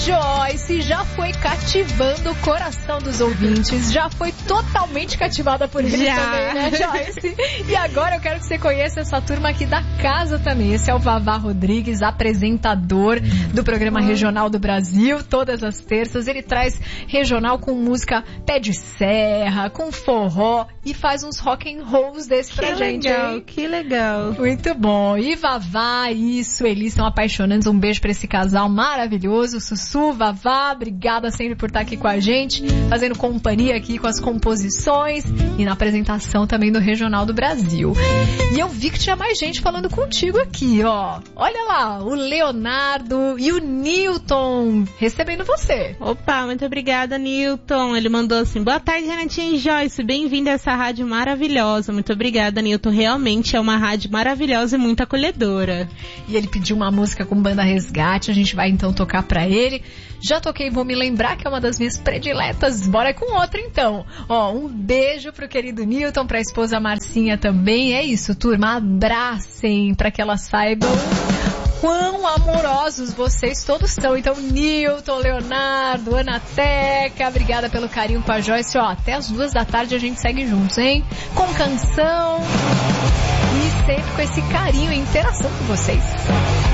Joyce já foi cativando o coração dos ouvintes, já foi totalmente cativada por ele também, né, Joyce? E agora eu quero que você conheça essa turma aqui da casa também. Esse é o Vavá Rodrigues, apresentador do programa Regional do Brasil, todas as terças. Ele traz regional com música pé de serra, com forró e faz uns rock and rolls desse pra gente. Que legal. Muito bom. E Vavá e Sueli são apaixonantes. Um beijo pra esse casal maravilhoso, Sussu, Vavá, obrigada sempre por estar aqui com a gente, fazendo companhia aqui com as composições e na apresentação também do Regional do Brasil. E eu vi que tinha mais gente falando contigo aqui, ó. Olha lá, o Leonardo e o Newton recebendo você. Opa, muito obrigada, Newton. Ele mandou assim: boa tarde, Renatinha e Joyce, bem-vinda a essa rádio maravilhosa. Muito obrigada, Newton. Realmente é uma rádio maravilhosa e muito acolhedora. E ele pediu uma música com banda Resgate, a gente vai então tocar pra ele. Já toquei, vou me lembrar, que é uma das minhas prediletas. Bora com outra então. Ó, um beijo pro querido Newton, pra esposa Marcinha também. É isso, turma, abracem pra que elas saibam quão amorosos vocês todos são. Então, Newton, Leonardo, Ana Teca, obrigada pelo carinho com a Joyce. Ó, até as 2h a gente segue juntos, hein? Com canção e sempre com esse carinho e interação com vocês.